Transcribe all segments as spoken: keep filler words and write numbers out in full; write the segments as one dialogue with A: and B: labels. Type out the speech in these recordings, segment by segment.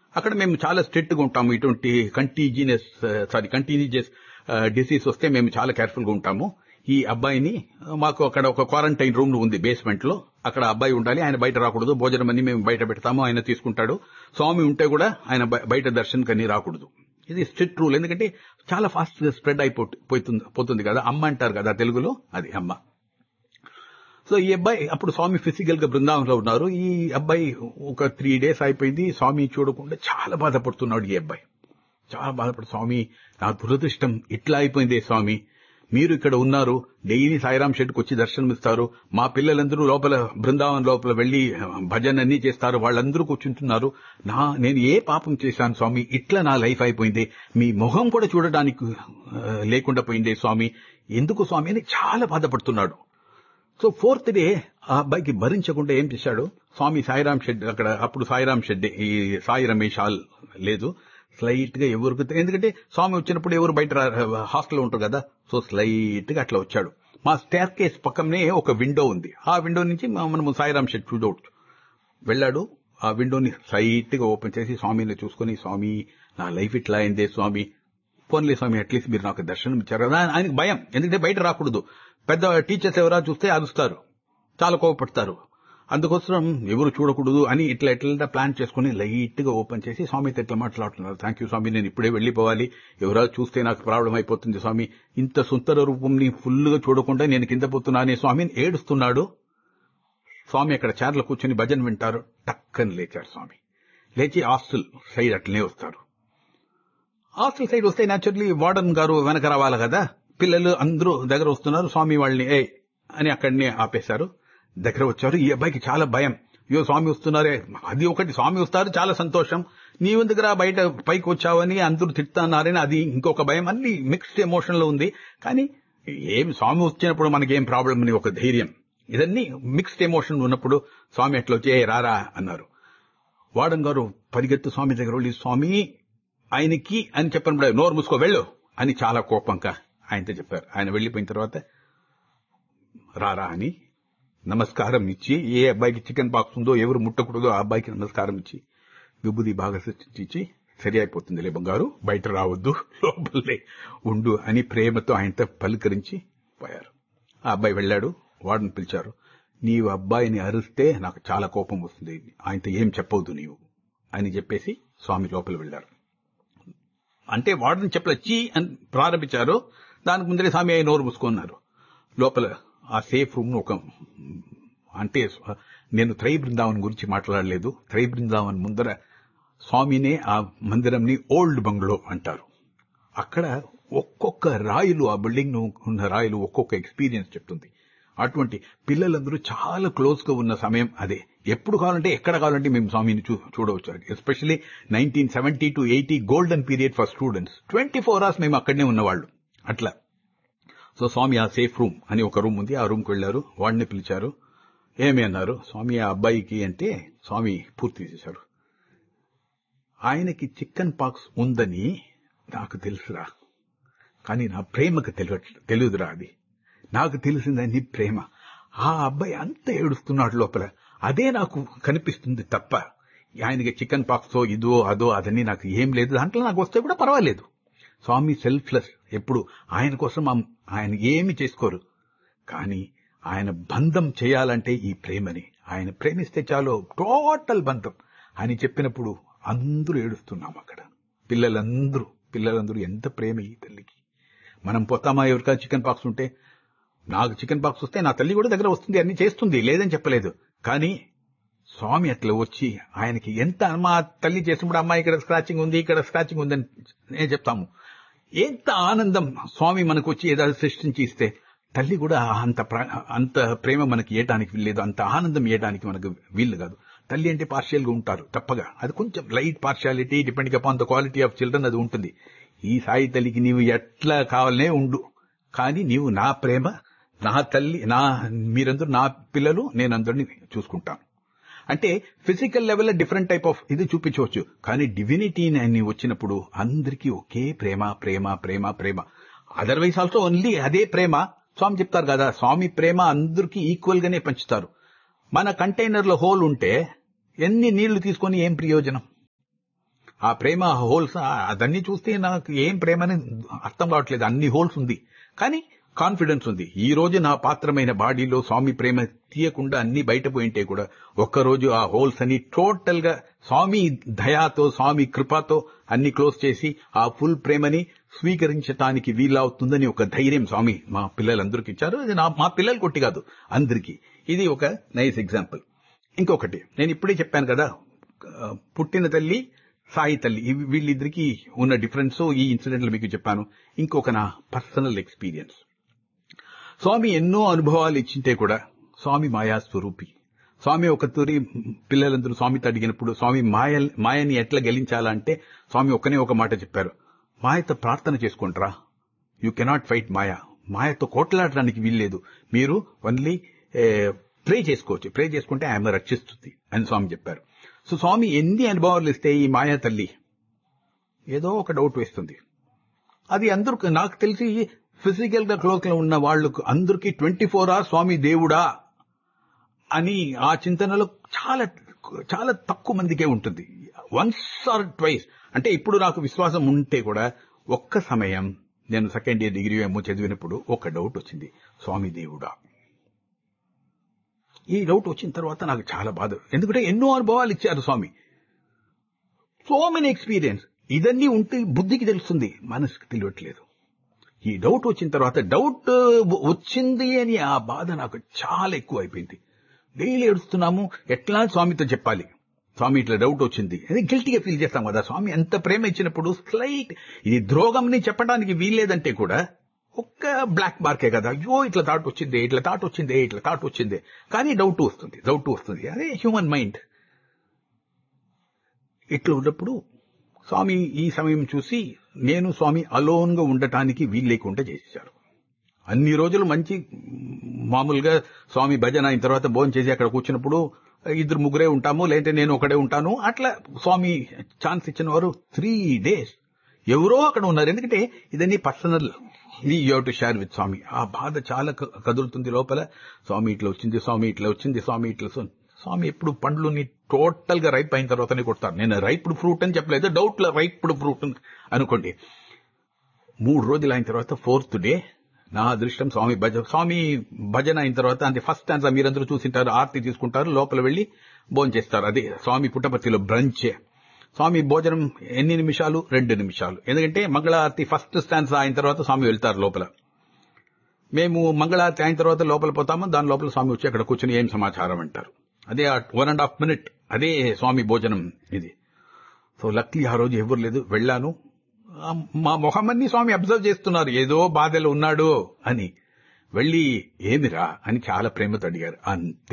A: అక్కడ మేము చాలా స్ట్రిక్ట్ గా ఉంటాము. ఇటువంటి కంటీజియస్ సారీ కంటీజియస్ డిసీజ్ వస్తే మేము చాలా కేర్ఫుల్ గా ఉంటాము. ఈ అబ్బాయిని మాకు అక్కడ ఒక క్వారంటైన్ రూమ్ ఉంది బేస్మెంట్ లో, అక్కడ అబ్బాయి ఉండాలి, ఆయన బయట రాకూడదు, భోజనం అన్ని మేము బయట పెడతాము, ఆయన తీసుకుంటాడు. స్వామి ఉంటే కూడా ఆయన బయట దర్శనకు అన్ని రాకూడదు. ఇది స్ట్రిక్ట్ రూల్, ఎందుకంటే చాలా ఫాస్ట్ గా స్ప్రెడ్ అయిపోతుంది పోతుంది కదా, అమ్మ అంటారు కదా తెలుగులో, అది అమ్మ. సో ఈ అబ్బాయి అప్పుడు స్వామి ఫిజికల్ గా బృందావనంలో ఉన్నారు. ఈ అబ్బాయి ఒక త్రీ డేస్ అయిపోయింది, స్వామి చూడకుండా చాలా బాధపడుతున్నాడు. ఈ అబ్బాయి చాలా బాధపడు, స్వామి నా దురదృష్టం ఇట్లా అయిపోయింది స్వామి, మీరు ఇక్కడ ఉన్నారు, డైలీ సాయిరాం షెడ్కి వచ్చి దర్శనం ఇస్తారు, మా పిల్లలందరూ లోపల బృందావనం లోపల వెళ్లి భజన అన్ని చేస్తారు, వాళ్ళందరూ కూర్చుంటున్నారు, నా నేను ఏ పాపం చేశాను స్వామి, ఇట్లా నా లైఫ్ అయిపోయింది, మీ మొహం కూడా చూడడానికి లేకుండా పోయింది స్వామి, ఎందుకు స్వామి అని చాలా బాధపడుతున్నాడు. సో ఫోర్త్ డే ఆ అబ్బాయికి భరించకుండా ఏం చేశాడు, స్వామి సాయిరాం షెడ్, అక్కడ అప్పుడు సాయిరాం షెడ్, ఈ సాయి రమేష్ హాల్ లేదు, స్లైట్ గా ఎవరికి, ఎందుకంటే స్వామి వచ్చినప్పుడు ఎవరు బయట హాస్టల్లో ఉంటారు కదా, సో స్లైట్ గా అట్లా వచ్చాడు. మా స్టేర్ కేస్ పక్కనే ఒక విండో ఉంది, ఆ విండో నుంచి మనం సాయిరాం షెడ్ చూడవచ్చు. వెళ్ళాడు, ఆ విండోని స్లైట్ గా ఓపెన్ చేసి స్వామిని చూసుకుని, స్వామి నా లైఫ్ ఇట్లా అయిందే స్వామి, పోన్లే స్వామి అట్లీస్ట్ మీరు నాకు దర్శనం ఇచ్చారు కదా. ఆయనకు భయం, ఎందుకంటే బయట రాకూడదు, పెద్ద టీచర్స్ ఎవరా చూస్తే అరుస్తారు, చాలా కోపపడతారు, అందుకోసం ఎవరు చూడకూడదు అని ఇట్లా ఎట్లా ప్లాన్ చేసుకుని లైట్ గా ఓపెన్ చేసి స్వామితో ఇట్లా మాట్లాడుతున్నారు, థ్యాంక్ యూ స్వామి, నేను ఇప్పుడే వెళ్లిపోవాలి, ఎవరో చూస్తే నాకు ప్రాబ్లం అయిపోతుంది స్వామి, ఇంత సుందర రూపంని ఫుల్ గా చూడకుండా నేను కింద పోతున్నానే స్వామిని ఏడుస్తున్నాడు. స్వామి అక్కడ చైర్లో కూర్చొని భజన వింటారు, టక్కని లేచారు స్వామి, లేచి హాస్టల్ సైడ్ అట్లనే వస్తారు. హాస్టల్ సైడ్ వస్తే న్యాచురల్లీ వార్డన్ గారు వెనక రావాలి కదా, పిల్లలు అందరూ దగ్గర వస్తున్నారు, స్వామి వాళ్ళని ఏ అని అక్కడనే ఆపేశారు. దగ్గర వచ్చారు, ఈ అబ్బాయికి చాలా భయం, అయ్యో స్వామి వస్తున్నారే, అది ఒకటి స్వామి వస్తారు చాలా సంతోషం, నీవు దగ్గర బయట పైకి వచ్చావని అందరూ తిడుతున్నారని అది ఇంకొక భయం, అన్ని మిక్స్డ్ ఎమోషన్ లో ఉంది. కానీ ఏం స్వామి వచ్చినప్పుడు మనకేం ప్రాబ్లం అని ఒక ధైర్యం, ఇదన్నీ మిక్స్డ్ ఎమోషన్ ఉన్నప్పుడు స్వామి అట్లా వచ్చి ఏ రారా అన్నారు. వార్డన్ గారు పరిగెత్తు స్వామి దగ్గర వెళ్ళి, స్వామి ఆయనకి అని చెప్పినప్పుడు నోరు మూసుకో వెళ్ళు అని చాలా కోపంగా ఆయనతో చెప్పారు. ఆయన వెళ్లిపోయిన తర్వాత రారా అని నమస్కారం ఇచ్చి, ఏ అబ్బాయికి చికెన్ పాక్స్ ఉందో ఎవరు ముట్టకూడదో ఆ అబ్బాయికి నమస్కారం ఇచ్చి విభూది బాగా ఇచ్చి, సరి అయిపోతుంది లే బంగారు, బయట రావద్దు, లోపలే ఉండు అని ప్రేమతో ఆయనతో పలుకరించి పోయారు. ఆ అబ్బాయి వెళ్లాడు, వాడిని పిలిచారు, నీవు అబ్బాయిని అరిస్తే నాకు చాలా కోపం వస్తుంది, ఆయనతో ఏం చెప్పవద్దు నీవు అని చెప్పేసి స్వామి లోపల వెళ్లారు. అంటే వాడిని చెప్పలే, చీ అని ప్రారంభించారు, దానికి ముందరే స్వామి అయ్యి నోరు మూసుకున్నారు. లోపల ఆ సేఫ్ రూమ్ ఒక, అంటే నేను త్రై బృందావన్ గురించి మాట్లాడలేదు, త్రై బృందావన్ ముందర స్వామినే ఆ మందిరంని ఓల్డ్ బంగ్లో అంటారు. అక్కడ ఒక్కొక్క రాయిలు, ఆ బిల్డింగ్ ఉన్న రాయిలు ఒక్కొక్క ఎక్స్పీరియన్స్ చెప్తుంది. అటువంటి పిల్లలందరూ చాలా క్లోజ్ గా ఉన్న సమయం అదే. ఎప్పుడు కావాలంటే ఎక్కడ కావాలంటే మేము స్వామిని చూడవచ్చు. Especially nineteen seventy to eighty golden period for students, twenty four hours మేము అక్కడనే ఉన్నవాళ్ళు అట్లా. సో స్వామి ఆ సేఫ్ రూమ్ అని ఒక రూమ్ ఉంది, ఆ రూమ్కి వెళ్లారు, వాడిని పిలిచారు. ఏమి అన్నారు, స్వామి ఆ అబ్బాయికి అంటే స్వామి పూర్తి చేశారు, ఆయనకి చికెన్ పాక్స్ ఉందని నాకు తెలుసురా, కానీ నా ప్రేమకు తెలియదురా, అది నాకు తెలిసిందని ప్రేమ. ఆ అబ్బాయి అంత ఏడుస్తున్నాడు లోపల, అదే నాకు కనిపిస్తుంది తప్ప ఆయనకి చికెన్ పాక్సో ఇదో అదో అదని నాకు ఏం లేదు, దాంట్లో నాకు వస్తే కూడా పర్వాలేదు. స్వామి సెల్ఫ్లెస్, ఎప్పుడు ఆయన కోసం ఆయన ఏమి చేసుకోరు, కానీ ఆయన బంధం చేయాలంటే ఈ ప్రేమని, ఆయన ప్రేమిస్తే చాలు టోటల్ బంధం అని చెప్పినప్పుడు అందరూ ఏడుస్తున్నాం అక్కడ. పిల్లలందరూ పిల్లలందరూ ఎంత ప్రేమ ఈ తల్లికి. మనం పోతామా ఎవరికా చికెన్ పాక్స్ ఉంటే, నాకు చికెన్ పాక్స్ వస్తే నా తల్లి కూడా దగ్గర వస్తుంది, అన్ని చేస్తుంది, లేదని చెప్పలేదు. కానీ స్వామి అట్లా వచ్చి ఆయనకి ఎంత, మా తల్లి చేసినప్పుడు అమ్మాయి ఇక్కడ స్క్రాచింగ్ ఉంది ఇక్కడ స్క్రాచింగ్ ఉందని నేను చెప్తాము, ఎంత ఆనందం స్వామి మనకు వచ్చి ఏదైనా సృష్టించి ఇస్తే, తల్లి కూడా అంత అంత ప్రేమ మనకి ఇవ్వడానికి వీల్లేదు, అంత ఆనందం ఇవ్వడానికి మనకు వీలు కాదు. తల్లి అంటే పార్షియల్ గా ఉంటారు తప్పగా, అది కొంచెం light partiality depending upon the quality of children అది ఉంటుంది. ఈ సాయి తల్లికి నీవు ఎట్లా కావాలనే ఉండు, కానీ నీవు నా ప్రేమ, నా తల్లి, నా మీరందరూ నా పిల్లలు, నేను అందరినీ చూసుకుంటాను అంటే physical level different type of ఇది చూపించవచ్చు, కానీ డివినిటీ అని వచ్చినప్పుడు అందరికీ ఒకే ప్రేమ ప్రేమ ప్రేమ ప్రేమ. అదర్వైజ్ ఆల్సో ఓన్లీ అదే ప్రేమ. స్వామి చెప్తారు కదా, స్వామి ప్రేమ అందరికీ ఈక్వల్ గానే పంచుతారు. మన కంటైనర్ లో హోల్ ఉంటే ఎన్ని నీళ్లు తీసుకొని ఏం ప్రయోజనం? ఆ ప్రేమ హోల్స్ అదన్నీ చూస్తే నాకు ఏం ప్రేమ అని అర్థం కావట్లేదు. అన్ని హోల్స్ ఉంది, కానీ కాన్ఫిడెన్స్ ఉంది. ఈ రోజు నా పాత్రమైన బాడీలో స్వామి ప్రేమ తీయకుండా అన్ని బయట పోయింటే కూడా ఒక్కరోజు ఆ హోల్స్ అని టోటల్ గా స్వామి దయాతో స్వామి కృపతో అన్ని క్లోజ్ చేసి ఆ ఫుల్ ప్రేమని స్వీకరించడానికి వీలవుతుందని ఒక ధైర్యం స్వామి మా పిల్లలందరికీ ఇచ్చారు. అది నా మా పిల్లలు కొట్టి కాదు, అందరికీ. ఇది ఒక నైస్ ఎగ్జాంపుల్. ఇంకొకటి నేను ఇప్పుడే చెప్పాను కదా, పుట్టిన తల్లి సాయి తల్లి, వీళ్ళిద్దరికి ఉన్న డిఫరెన్స్ ఈ ఇన్సిడెంట్ లో మీకు చెప్పాను. ఇంకొక నా పర్సనల్ ఎక్స్పీరియన్స్. స్వామి ఎన్నో అనుభవాలు ఇచ్చింటే కూడా స్వామి మాయా స్వరూపి. స్వామి ఒక తూరి పిల్లలందరూ స్వామితో అడిగినప్పుడు స్వామి మాయ మాయని ఎట్లా గెలించాలంటే స్వామి ఒక్కనే ఒక మాట చెప్పారు, మాయతో ప్రార్థన చేసుకుంటారా, యూ కెనాట్ ఫైట్ మాయా, మాయతో కోట్లాడడానికి వీల్లేదు, మీరు ఓన్లీ ప్రే చేసుకోవచ్చు, ప్రే చేసుకుంటే ఆమె రక్షిస్తుంది అని స్వామి చెప్పారు. సో స్వామి ఎన్ని అనుభవాలు ఇస్తే ఈ మాయా తల్లి ఏదో ఒక డౌట్ వేస్తుంది. అది అందరూ నాకు తెలిసి ఫిజికల్ గా క్లోజ్ లో ఉన్న వాళ్ళకు అందరికీ ట్వంటీ ఫోర్ అవర్స్ స్వామి దేవుడా అని ఆ చింతనలో చాలా చాలా తక్కువ మందికే ఉంటుంది. వన్స్ ఆర్ ట్వైస్ అంటే ఇప్పుడు నాకు విశ్వాసం ఉంటే కూడా ఒక్క సమయం నేను సెకండ్ ఇయర్ డిగ్రీ ఏమో చదివినప్పుడు ఒక డౌట్ వచ్చింది, స్వామి దేవుడా. ఈ డౌట్ వచ్చిన తర్వాత నాకు చాలా బాధ, ఎందుకంటే ఎన్నో అనుభవాలు ఇచ్చారు స్వామి, సో మెనీ ఎక్స్పీరియన్స్. ఇదన్నీ ఉంటే బుద్ధికి తెలుస్తుంది, మనసుకి తెలియట్లేదు. ఈ డౌట్ వచ్చిన తర్వాత డౌట్ వచ్చింది అని ఆ బాధ నాకు చాలా ఎక్కువ అయిపోయింది. డైలీ ఏడుస్తున్నాము, ఎట్లా స్వామితో చెప్పాలి, స్వామి ఇట్లా డౌట్ వచ్చింది అది గిల్టీగా ఫీల్ చేస్తాం కదా. స్వామి ఎంత ప్రేమ ఇచ్చినప్పుడు స్లైట్ ఇది ద్రోగంని చెప్పడానికి వీల్లేదంటే కూడా ఒక్క బ్లాక్ మార్కే కదా, అయ్యో ఇట్లా థాట్ వచ్చిందే ఇట్లా థాట్ వచ్చిందే ఇట్లా థాట్ వచ్చిందే కానీ డౌట్ వస్తుంది డౌట్ వస్తుంది అదే హ్యూమన్ మైండ్. ఇట్లా ఉన్నప్పుడు స్వామి ఈ సమయం చూసి నేను స్వామి అలోన్ గా ఉండటానికి వీలు లేకుండా చేశారు. అన్ని రోజులు మంచి మామూలుగా స్వామి భజన అయిన తర్వాత భోజనం చేసి అక్కడ కూర్చున్నప్పుడు ఇద్దరు ముగ్గురే ఉంటాము, లేదంటే నేను ఒకడే ఉంటాను. అట్లా స్వామి ఛాన్స్ ఇచ్చిన వారు త్రీ డేస్ ఎవరో అక్కడ ఉన్నారు. ఎందుకంటే ఇదన్నీ పర్సనల్, ఇది you have to share with స్వామి. ఆ బాధ చాలా కదులుతుంది లోపల. స్వామి ఇట్లా వచ్చింది, స్వామి ఇట్లా వచ్చింది, స్వామి ఇట్లా. స్వామి ఎప్పుడు పండ్లుని టోటల్ గా రైప్ అయిన తర్వాతనే కొడతారు. నేను రైప్డ్ ఫ్రూట్ అని చెప్పలేదు, డౌట్ లో రైప్డ్ ఫ్రూట్ అనుకోండి. మూడు రోజులు అయిన తర్వాత ఫోర్త్ డే నా అదృష్టం స్వామి భజ స్వామి భజన అయిన తర్వాత అంటే ఫస్ట్ స్టాండ్స్ మీరందరూ చూసింటారు, ఆర్తి తీసుకుంటారు, లోపల వెళ్లి భోజనం చేస్తారు. అదే స్వామి పుట్టపర్తిలో బ్రంచే. స్వామి భోజనం ఎన్ని నిమిషాలు, రెండు నిమిషాలు. ఎందుకంటే మంగళారతి ఫస్ట్ స్టాండ్స్ అయిన తర్వాత స్వామి వెళ్తారు లోపల. మేము మంగళారతి అయిన తర్వాత లోపల పోతాము, దాని లోపల స్వామి వచ్చి అక్కడ కూర్చొని ఏం సమాచారం అంటారు. అదే వన్ అండ్ హాఫ్ మినిట్ అదే స్వామి భోజనం ఇది. సో లక్కీ ఆ రోజు ఎవరు లేదు, వెళ్లాను. మా మొహమ్మన్ని స్వామి అబ్జర్వ్ చేస్తున్నారు, ఏదో బాధలో ఉన్నాడు అని. వెళ్లి ఏమిరా అని చాలా ప్రేమతో అడిగారు. అంతే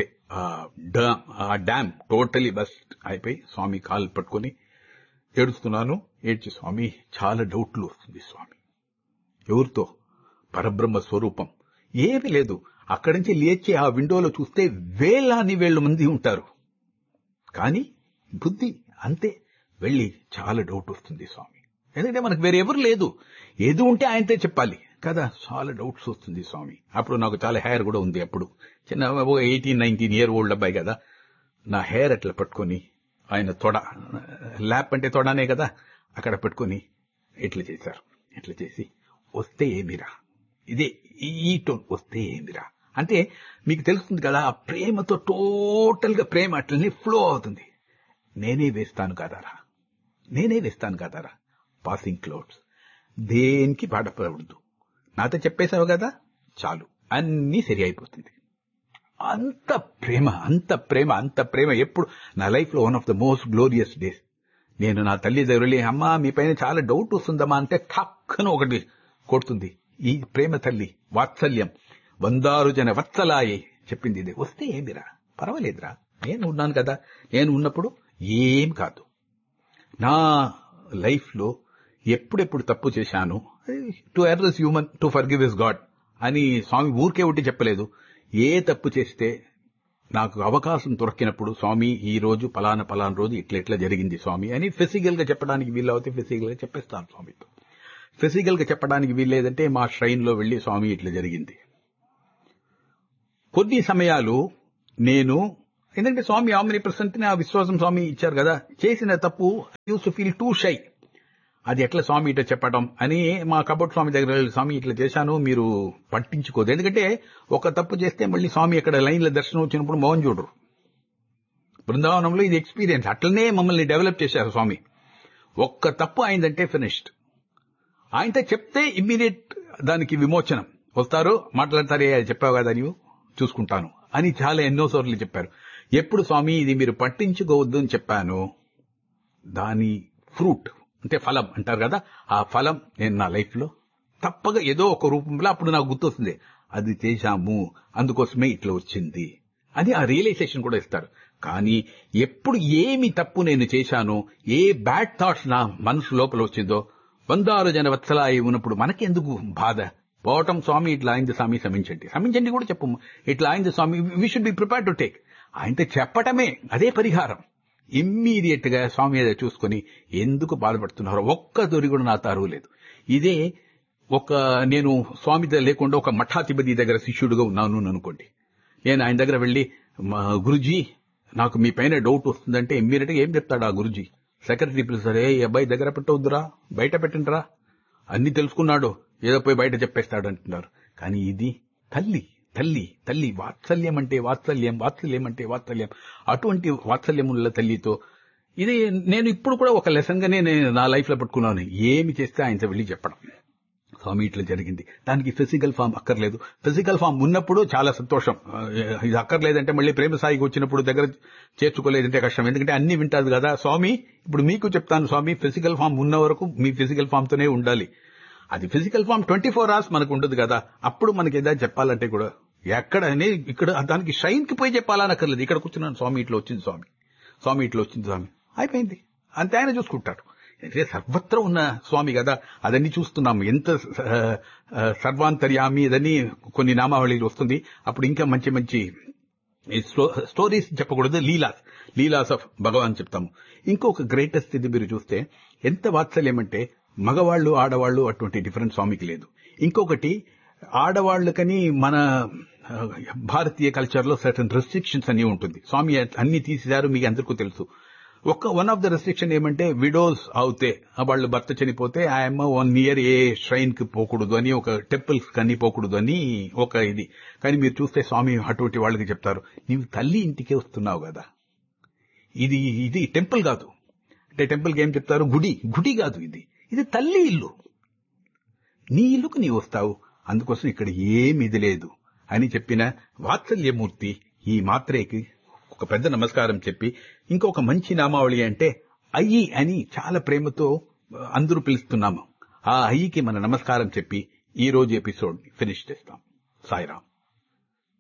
A: ఆ డ్యామ్ టోటలీ బస్ట్ అయిపోయి స్వామి కాలు పట్టుకుని ఏడుస్తున్నాను. ఏడ్చి స్వామి చాలా డౌట్లు వస్తుంది స్వామి, ఎవరితో, పరబ్రహ్మ స్వరూపం ఏమీ లేదు. అక్కడి నుంచి లేచి ఆ విండోలో చూస్తే వేలాని వేల మంది ఉంటారు, కానీ బుద్ధి అంతే. వెళ్లి చాలా డౌట్ వస్తుంది స్వామి, ఎందుకంటే మనకు వేరే ఎవరు లేదు, ఏది ఉంటే ఆయనతో చెప్పాలి కదా. చాలా డౌట్స్ వస్తుంది స్వామి. అప్పుడు నాకు చాలా హెయిర్ కూడా ఉంది, అప్పుడు చిన్న ఎయిటీన్ నైన్టీన్ ఇయర్ ఓల్డ్ అబ్బాయి కదా. నా హెయిర్ అట్లా పట్టుకొని ఆయన తొడ, ల్యాప్ అంటే తొడనే కదా, అక్కడ పెట్టుకుని ఇట్లా చేశారు. ఇట్లా చేసి వస్తే ఏమిరా, ఇదే ఈ టోన్, వస్తే ఏమిరా అంటే మీకు తెలుస్తుంది కదా, ఆ ప్రేమతో టోటల్ గా ప్రేమ అట్లనే ఫ్లో అవుతుంది. నేనే వేస్తాను కదారా, నేనే వేస్తాను కదారా, పాసింగ్ క్లౌడ్స్, దేనికి బాధపడవద్దు, నాతో చెప్పేశావు కదా చాలు, అన్నీ సరి అయిపోతుంది. అంత ప్రేమ, అంత ప్రేమ, అంత ప్రేమ. ఎప్పుడు నా లైఫ్ లో one of the most glorious days. నేను నా తల్లి దగ్గర అమ్మా మీ పైన చాలా డౌట్ వస్తుందమ్మా అంటే ఠక్కున ఒకటి కొడుతుంది. ఈ ప్రేమ తల్లి వాత్సల్యం, వందారు జన వత్సలాయే చెప్పింది ఇదే. వస్తే ఏమిరా, పర్వాలేదురా, నేను ఉన్నాను కదా, నేను ఉన్నప్పుడు ఏం కాదు. నా లైఫ్ లో ఎప్పుడెప్పుడు తప్పు చేశాను, to er is human, to forgive is God అని స్వామి ఊరికే ఒకటి చెప్పలేదు. ఏ తప్పు చేస్తే నాకు అవకాశం దొరికినప్పుడు స్వామి ఈ రోజు పలానా పలానా రోజు ఇట్లా ఇట్లా జరిగింది స్వామి అని ఫిజికల్ గా చెప్పడానికి వీలవుతే ఫిజికల్ గా చెప్పేస్తాను స్వామితో. ఫిజికల్ గా చెప్పడానికి వీల్లేదంటే మా ష్రైన్ లో వెళ్లి స్వామి ఇట్లా జరిగింది. కొన్ని సమయాలు నేను ఎందుకంటే స్వామి ఆమ్ని ప్రసంతిని ఆ విశ్వాసం స్వామి ఇచ్చారు కదా. చేసిన తప్పు use to feel two shy. అది ఎట్లా స్వామి ఇట్లా చెప్పడం అని మా కబోట్ స్వామి దగ్గర వెళ్ళి, స్వామి ఇట్లా చేశాను మీరు పట్టించుకోదు. ఎందుకంటే ఒక తప్పు చేస్తే మళ్ళీ స్వామి అక్కడ లైన్ల దర్శనం వచ్చినప్పుడు మోహన్ చూడరు. బృందావనంలో ఇది ఎక్స్పీరియన్స్. అట్లనే మమ్మల్ని డెవలప్ చేశారు స్వామి. ఒక్క తప్పు అయిందంటే ఫినిష్డ్. ఆయనతో చెప్తే ఇమ్మీడియట్ దానికి విమోచనం. వస్తారు, మాట్లాడతారే, అది చెప్పావు కదా నీవు చూసుకుంటాను అని చాలా ఎన్నోసార్లు చెప్పారు. ఎప్పుడు స్వామి ఇది మీరు పట్టించుకోవద్దు అని చెప్పాను, దాని ఫ్రూట్ అంటే ఫలం అంటారు కదా, ఆ ఫలం నేను నా లైఫ్ లో తప్పగా ఏదో ఒక రూపంలో అప్పుడు నాకు గుర్తొస్తుంది, అది చేశాము అందుకోసమే ఇట్లా వచ్చింది అని ఆ రియలైజేషన్ కూడా ఇస్తారు. కానీ ఎప్పుడు ఏమి తప్పు నేను చేశానో, ఏ బ్యాడ్ థాట్స్ నా మనసు లోపల వచ్చిందో, వందారు జన వత్సలాయి ఉన్నప్పుడు మనకెందుకు బాధ? పోవటం స్వామి ఇట్లా అయింది స్వామి క్షమించండి, క్షమించండి కూడా చెప్పము, ఇట్లా అయింది స్వామి we should be prepare to take. ఆయనతో చెప్పటమే అదే పరిహారం. ఇమ్మీడియట్ గా స్వామి ఏదో చూసుకుని ఎందుకు బాధపడుతున్నారు, ఒక్క దొరి కూడా నా తారువు లేదు. ఇదే ఒక నేను స్వామి లేకుండా ఒక మఠాధిపతి దగ్గర శిష్యుడిగా ఉన్నాను అనుకోండి. నేను ఆయన దగ్గర వెళ్లి, గురుజీ నాకు మీ పైన డౌట్ వస్తుందంటే ఇమ్మీడియట్ గా ఏం చెప్తాడు ఆ గురుజీ? సెక్రటరీ పిలుస్తారు, ఏ అబ్బాయి దగ్గర పెట్టవద్దురా, బయట పెట్టండిరా, అన్ని తెలుసుకున్నాడు, ఏదో పోయి బయట చెప్పేస్తాడు అంటున్నారు. కానీ ఇది తల్లి తల్లి తల్లి వాత్సల్యం అంటే వాత్సల్యం, వాత్సల్యం అంటే వాత్సల్యం. అటువంటి వాత్సల్యముల తల్లితో ఇది నేను ఇప్పుడు కూడా ఒక లెసన్ గానే నేను నా లైఫ్ లో పట్టుకున్నాను. ఏమి చేస్తే ఆయనతో వెళ్లి చెప్పడం, స్వామి ఇట్లా జరిగింది. దానికి ఫిజికల్ ఫామ్ అక్కర్లేదు. ఫిజికల్ ఫామ్ ఉన్నప్పుడు చాలా సంతోషం. ఇది అక్కర్లేదంటే మళ్ళీ ప్రేమ స్థాయికి వచ్చినప్పుడు దగ్గర చేర్చుకోలేదంటే కష్టం. ఎందుకంటే అన్ని వింటారు కదా స్వామి. ఇప్పుడు మీకు చెప్తాను స్వామి, ఫిజికల్ ఫామ్ ఉన్న వరకు మీ ఫిజికల్ ఫామ్ తోనే ఉండాలి. అది physical form twenty four hours మనకు ఉండదు కదా. అప్పుడు మనకి ఏదైనా చెప్పాలంటే కూడా ఎక్కడ ఇక్కడ దానికి షైన్ కి పోయి చెప్పాలని అక్కర్లేదు. ఇక్కడ కూర్చున్నాను, స్వామి ఇట్లా వచ్చింది, స్వామి స్వామి ఇట్లా వచ్చింది, స్వామి అయిపోయింది అంతే, ఆయన చూసుకుంటారు. సర్వత్రా ఉన్న స్వామి కదా, అదన్నీ చూస్తున్నాము. ఎంత సర్వాంతర్యామి అదని కొన్ని నామావళిలు వస్తుంది. అప్పుడు ఇంకా మంచి మంచి స్టోరీస్ చెప్పకూడదు, లీలాస్ లీలాస్ ఆఫ్ భగవాన్ చెప్తాము. ఇంకొక గ్రేటెస్ట్ ఇది మీరు చూస్తే ఎంత వాత్సల్యం అంటే, మగవాళ్లు ఆడవాళ్లు అటువంటి డిఫరెన్స్ స్వామికి లేదు. ఇంకొకటి, ఆడవాళ్లకని మన భారతీయ కల్చర్ లో సర్టన్ రెస్ట్రిక్షన్స్ అన్ని ఉంటుంది. స్వామి అన్ని తీసేశారు, మీకు అందరికీ తెలుసు. ఒక వన్ ఆఫ్ ద రెస్ట్రిక్షన్ ఏమంటే, విడోస్ అవుతే వాళ్ళు భర్త చనిపోతే ఆయమ్మ వన్ ఇయర్ ఏ ష్రైన్ కి పోకూడదు అని, ఒక టెంపుల్స్ కన్నీ పోకూడదు అని ఒక ఇది. కానీ మీరు చూస్తే స్వామి అటువంటి వాళ్ళకి చెప్తారు, నీవు తల్లి ఇంటికే వస్తున్నావు కదా, ఇది ఇది టెంపుల్ కాదు. అంటే టెంపుల్కి ఏం చెప్తారు, గుడి గుడి కాదు, ఇది ఇది తల్లి ఇల్లు, నీ ఇల్లుకు నీవు వస్తావు, అందుకోసం ఇక్కడ ఏమి ఇది లేదు అని చెప్పిన వాత్సల్యమూర్తి ఈ మాత్రేకి ఒక పెద్ద నమస్కారం చెప్పి, ఇంకొక మంచి నామావళి అంటే అయ్యి అని చాలా ప్రేమతో అందరూ పిలుస్తున్నాము. ఆ అయ్యికి మన నమస్కారం చెప్పి ఈ రోజు ఎపిసోడ్ ఫినిష్ చేస్తాం. సాయిరాం.